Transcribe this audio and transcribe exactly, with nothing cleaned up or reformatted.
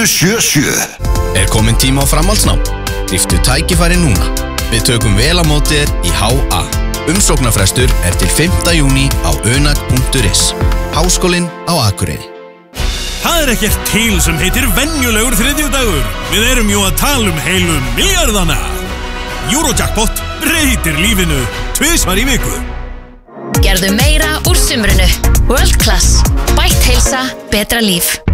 níu sjö sjö. Er komin tíma á framhaldsnám? Gríptu tækifæri núna. Við tökum vel á móti þér í H A. Umsóknarfrestur er til fimmta júní á unag punktur is. Háskólinn á Akureyri. Það er ekkert til sem heitir venjulegur þriðjudagur. Við erum jú að tala um heilu miljardana. Eurojackpot breytir lífinu tvisvar í viku. Gerðu meira úr sumrinu. World Class. Bætt heilsa, betra líf.